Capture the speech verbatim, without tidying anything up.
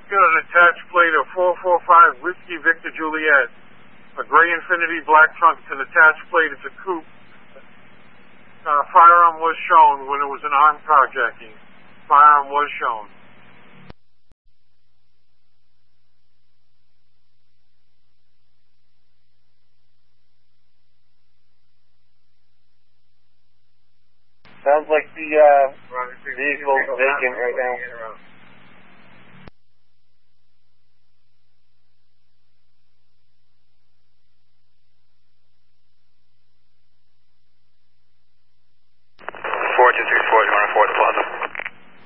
got an attached plate of four four five Whiskey Victor Juliet. A gray Infinity black trunk. It's an attached plate. It's a coupe. Uh, firearm was shown when it was an armed carjacking. Firearm was shown. Sounds like the uh, vehicle's vacant right now.